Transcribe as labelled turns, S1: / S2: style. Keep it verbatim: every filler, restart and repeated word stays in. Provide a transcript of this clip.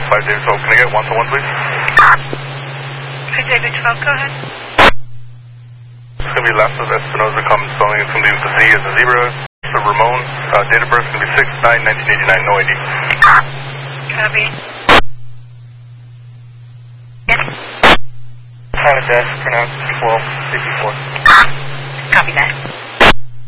S1: five David twelve, can I get one to one, please?
S2: five David twelve, go ahead.
S1: It's going to be last of Espinosa, common spelling. It's going to be with the Z as a zebra. So Ramon, uh, date of birth is going to be six nine nineteen eighty-nine, no I D.
S2: Copy.
S1: Pilot desk, pronounced twelve fifty-four.
S2: Copy that.